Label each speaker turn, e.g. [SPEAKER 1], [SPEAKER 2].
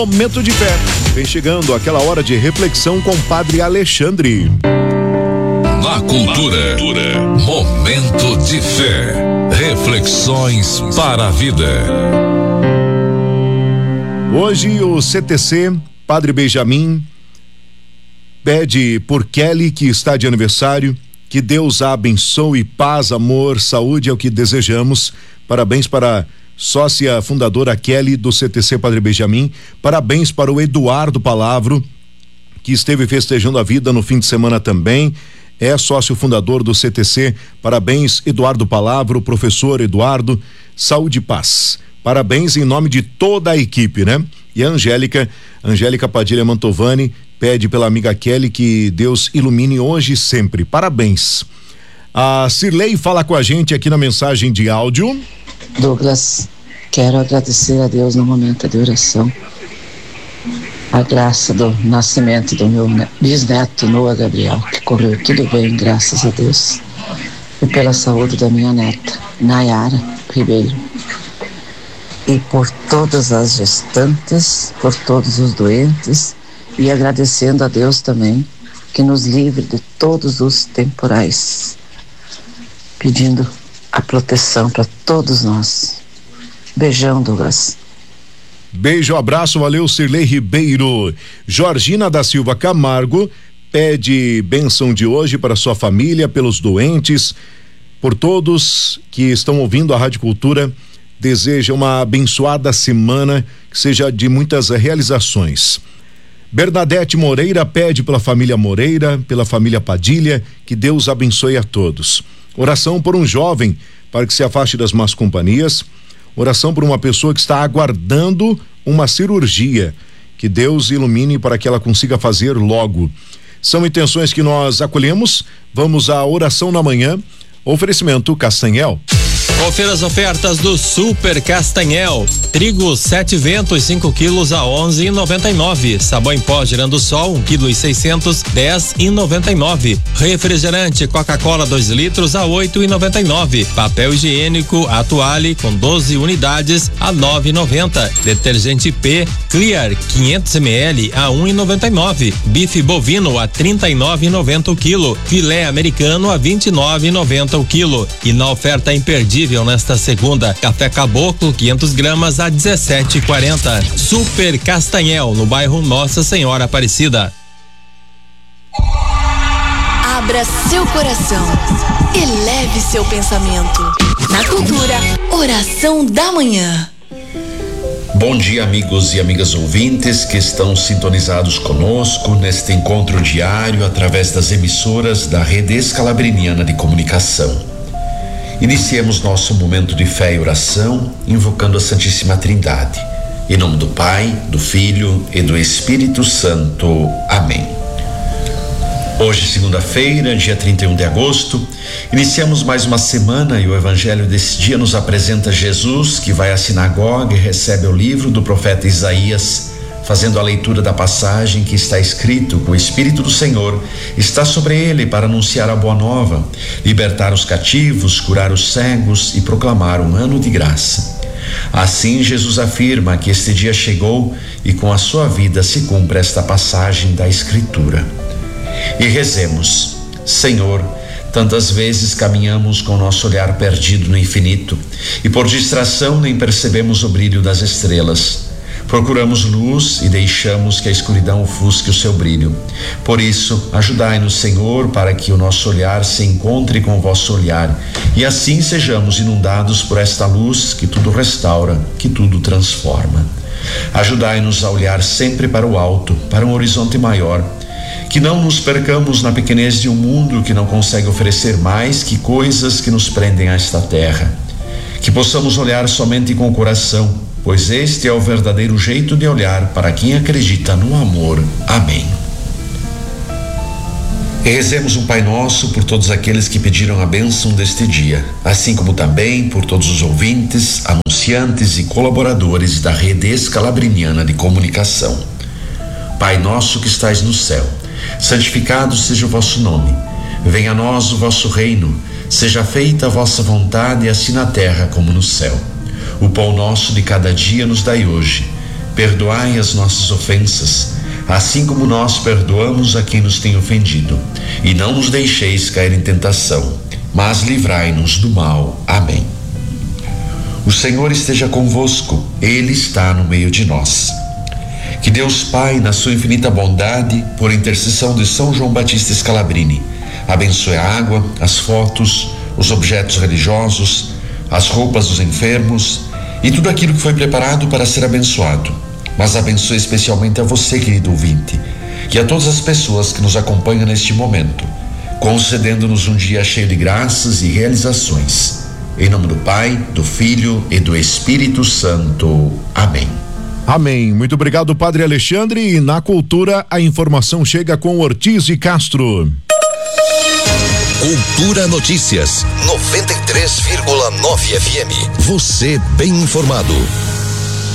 [SPEAKER 1] Momento de fé. Vem chegando aquela hora de reflexão com o Padre Alexandre.
[SPEAKER 2] Na cultura, momento de fé. Reflexões para a vida.
[SPEAKER 1] Hoje o CTC, Padre Benjamin, pede por Kelly, que está de aniversário, que Deus a abençoe, paz, amor, saúde é o que desejamos. Parabéns para sócia fundadora Kelly do CTC Padre Benjamin. Parabéns para o Eduardo Palavro, que esteve festejando a vida no fim de semana também. É sócio fundador do CTC. Parabéns, Eduardo Palavro, professor Eduardo. Saúde e paz. Parabéns em nome de toda a equipe, né? E a Angélica Padilha Mantovani pede pela amiga Kelly que Deus ilumine hoje e sempre. Parabéns. A Cirlei fala com a gente aqui na mensagem de áudio.
[SPEAKER 3] Douglas, quero agradecer a Deus no momento de oração. A graça do nascimento do meu bisneto Noah Gabriel, que correu tudo bem, graças a Deus. E pela saúde da minha neta, Nayara Ribeiro. E por todas as gestantes, por todos os doentes, e agradecendo a Deus também, que nos livre de todos os temporais. Pedindo a proteção para todos nós. Beijão, Douglas.
[SPEAKER 1] Beijo, abraço, valeu, Cirlei Ribeiro. Georgina da Silva Camargo pede bênção de hoje para sua família, pelos doentes, por todos que estão ouvindo a Rádio Cultura. Deseja uma abençoada semana, que seja de muitas realizações. Bernadette Moreira pede pela família Moreira, pela família Padilha, que Deus abençoe a todos. Oração por um jovem para que se afaste das más companhias. Oração por uma pessoa que está aguardando uma cirurgia, que Deus ilumine para que ela consiga fazer logo. São intenções que nós acolhemos. Vamos à oração na manhã. Oferecimento Castanhel.
[SPEAKER 4] Confira as ofertas do Super Castanhel. Trigo 7 ventos 5 quilos a 11,99. Sabão em pó Girando Sol 1 quilo e 600 10,99. Refrigerante Coca-Cola 2 litros a 8,99. Papel higiênico Atuale com 12 unidades a 9,90. Detergente P Clear 500 ml a 1,99. Bife bovino a 39,90 o quilo. Filé americano a 29,90 o quilo. E na oferta imperdível nesta segunda, café Caboclo 500 gramas a 17,40. Super Castanhel, no bairro Nossa Senhora Aparecida.
[SPEAKER 5] Abra seu coração, eleve seu pensamento. Na Cultura, oração da manhã.
[SPEAKER 6] Bom dia, amigos e amigas ouvintes que estão sintonizados conosco neste encontro diário através das emissoras da Rede Escalabriniana de Comunicação. Iniciemos nosso momento de fé e oração invocando a Santíssima Trindade. Em nome do Pai, do Filho e do Espírito Santo. Amém. Hoje, segunda-feira, dia 31 de agosto, iniciamos mais uma semana e o evangelho desse dia nos apresenta Jesus, que vai à sinagoga e recebe o livro do profeta Isaías, fazendo a leitura da passagem que está escrito que o Espírito do Senhor está sobre ele para anunciar a boa nova, libertar os cativos, curar os cegos e proclamar um ano de graça. Assim, Jesus afirma que este dia chegou e com a sua vida se cumpre esta passagem da Escritura. E rezemos: Senhor, tantas vezes caminhamos com nosso olhar perdido no infinito e por distração nem percebemos o brilho das estrelas. Procuramos luz e deixamos que a escuridão ofusque o seu brilho. Por isso, ajudai-nos, Senhor, para que o nosso olhar se encontre com o vosso olhar e assim sejamos inundados por esta luz que tudo restaura, que tudo transforma. Ajudai-nos a olhar sempre para o alto, para um horizonte maior, que não nos percamos na pequenez de um mundo que não consegue oferecer mais que coisas que nos prendem a esta terra. Que possamos olhar somente com o coração, pois este é o verdadeiro jeito de olhar para quem acredita no amor. Amém. E rezemos um Pai Nosso por todos aqueles que pediram a bênção deste dia, assim como também por todos os ouvintes, anunciantes e colaboradores da Rede Escalabriniana de Comunicação. Pai nosso que estais no céu, santificado seja o vosso nome. Venha a nós o vosso reino. Seja feita a vossa vontade, assim na terra como no céu. O pão nosso de cada dia nos dai hoje. perdoai as nossas ofensas, assim como nós perdoamos a quem nos tem ofendido. E não nos deixeis cair em tentação, mas livrai-nos do mal. Amém. O Senhor esteja convosco, Ele está no meio de nós. Que Deus Pai, na sua infinita bondade, por intercessão de São João Batista Scalabrini, abençoe a água, as fotos, os objetos religiosos, as roupas dos enfermos e tudo aquilo que foi preparado para ser abençoado. Mas abençoe especialmente a você, querido ouvinte, e a todas as pessoas que nos acompanham neste momento, concedendo-nos um dia cheio de graças e realizações. Em nome do Pai, do Filho e do Espírito Santo. Amém.
[SPEAKER 1] Amém. Muito obrigado, Padre Alexandre. E na cultura, a informação chega com Ortiz de Castro.
[SPEAKER 2] Cultura Notícias 93,9 FM. Você bem informado.